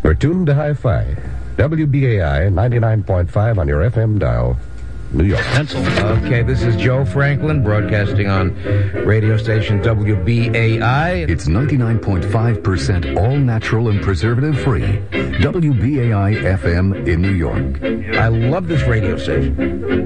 We're tuned to Hi-Fi. WBAI 99.5 on your FM dial. New York. Pencil. Okay, this is Joe Franklin broadcasting on radio station WBAI. It's 99.5% all natural and preservative free. WBAI FM in New York. I love this radio station.